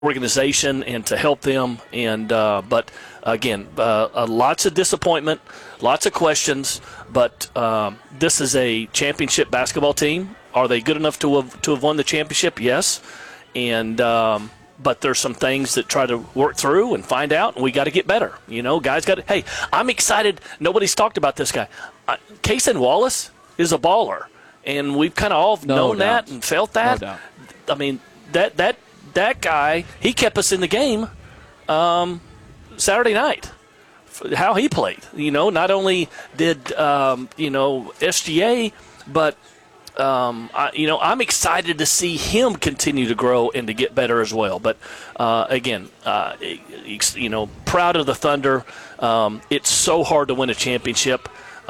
organization and to help them. And but again, lots of disappointment, lots of questions. But this is a championship basketball team. Are they good enough to have won the championship? Yes. And but there's some things that try to work through and find out, and we got to get better. Guys got to. Hey, I'm excited. Nobody's talked about this guy. Cason Wallace is a baller, and we've kind of all known that and felt that. No doubt. I mean, that guy, he kept us in the game Saturday night. How he played, not only did SGA, but I'm excited to see him continue to grow and to get better as well. But again, proud of the Thunder. It's so hard to win a championship.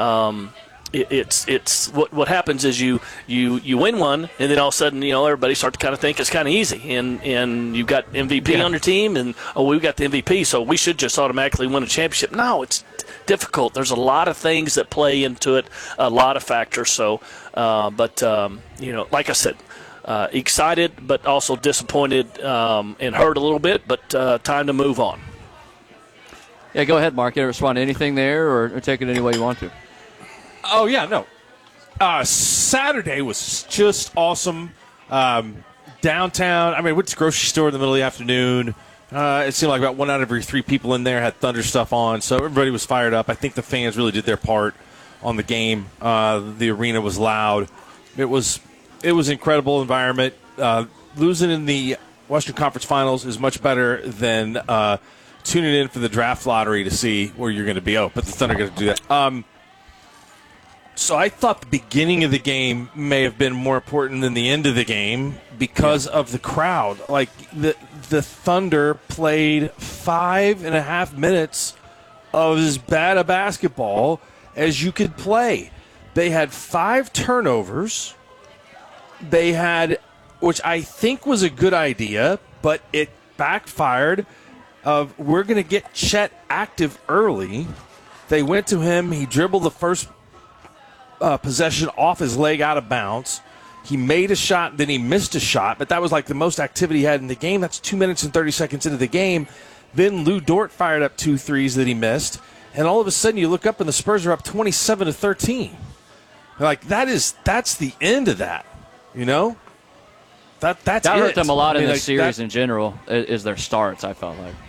It's what happens is you win one, and then all of a sudden everybody starts to kind of think it's kind of easy, and you've got MVP on your team, and we've got the MVP, so we should just automatically win a championship. No, it's difficult. There's a lot of things that play into it, a lot of factors. So, like I said, excited but also disappointed and hurt a little bit, but time to move on. Yeah, go ahead, Mark. You respond to anything there, or take it any way you want to. Oh, yeah, no. Saturday was just awesome. Downtown, I went to the grocery store in the middle of the afternoon. It seemed like about 1 out of every 3 people in there had Thunder stuff on, so everybody was fired up. I think the fans really did their part on the game. The arena was loud. It was incredible environment. Losing in the Western Conference Finals is much better than tuning in for the draft lottery to see where you're going to be. Oh, but the Thunder got to do that. So I thought the beginning of the game may have been more important than the end of the game because of the crowd. Like the Thunder played 5.5 minutes of as bad a basketball as you could play. They had 5 turnovers. They had, which I think was a good idea, but it backfired. We're going to get Chet active early. They went to him. He dribbled the first possession off his leg out of bounds. He made a shot, then he missed a shot, but that was like the most activity he had in the game. That's 2 minutes and 30 seconds into the game. Then Lou Dort fired up 2 threes that he missed, and all of a sudden you look up and the Spurs are up 27-13. Like that's the end of that, That's that hurt them a lot in the series in general. Is their starts? I felt like.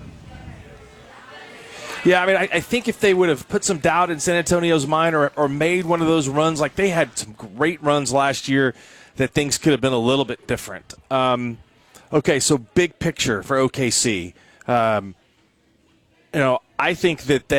Yeah, I think if they would have put some doubt in San Antonio's mind or made one of those runs, like they had some great runs last year, that things could have been a little bit different. Okay, so big picture for OKC. I think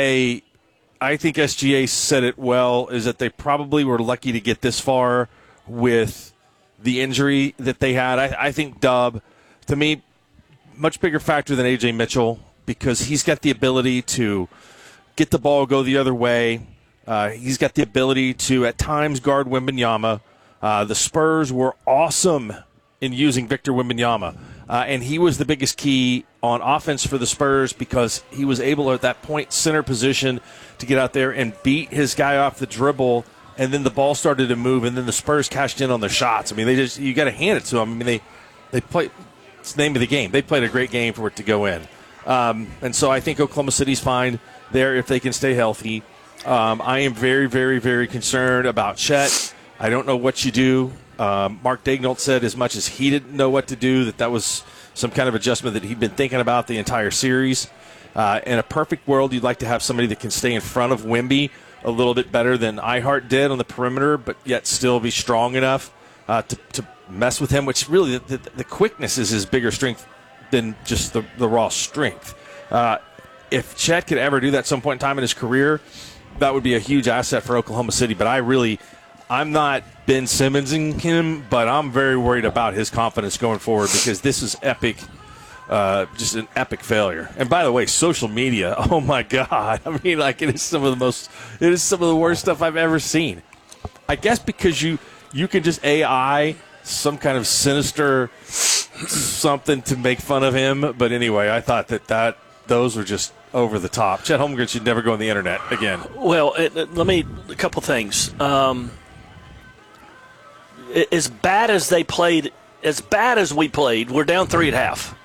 SGA said it well, is that they probably were lucky to get this far with the injury that they had. I think Dub, to me, much bigger factor than A.J. Mitchell, because he's got the ability to get the ball, go the other way. He's got the ability to, at times, guard Wembanyama. The Spurs were awesome in using Victor Wembanyama, and he was the biggest key on offense for the Spurs because he was able at that point center position to get out there and beat his guy off the dribble, and then the ball started to move, and then the Spurs cashed in on their shots. You got to hand it to them. They played. It's the name of the game. They played a great game for it to go in. And so I think Oklahoma City's fine there if they can stay healthy. I am very, very, very concerned about Chet. I don't know what you do. Mark Daigneault said as much as he didn't know what to do, that was some kind of adjustment that he'd been thinking about the entire series. In a perfect world, you'd like to have somebody that can stay in front of Wemby a little bit better than Ihart did on the perimeter, but yet still be strong enough to mess with him, which really the quickness is his bigger strength than just the raw strength. If Chet could ever do that at some point in time in his career, that would be a huge asset for Oklahoma City. But I'm not Ben Simmonsing him, but I'm very worried about his confidence going forward because this is epic, just an epic failure. And by the way, social media, oh my God. It is some of the worst stuff I've ever seen. I guess because you can just AI some kind of sinister something to make fun of him. But anyway, I thought that those were just over the top. Chet Holmgren should never go on the internet again. Well, a couple things. As bad as we played, we're down 3 at half.